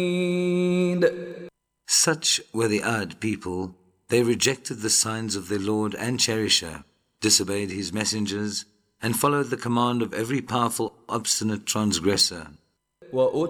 Such were the Ad people. They rejected the signs of their Lord and Cherisher, disobeyed his messengers, and followed the command of every powerful, obstinate transgressor.